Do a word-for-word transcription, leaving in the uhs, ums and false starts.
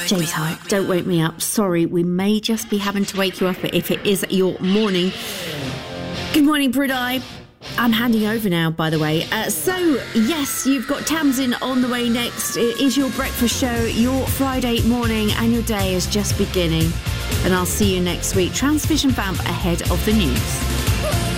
James Hyde, Don't Wake Me Up. Sorry, we may just be having to wake you up if it is your morning. Good morning, Brunei. I'm handing over now, by the way. Uh, so, yes, you've got Tamsin on the way next. It is your breakfast show, your Friday morning, and your day is just beginning. And I'll see you next week. Transvision Vamp ahead of the news.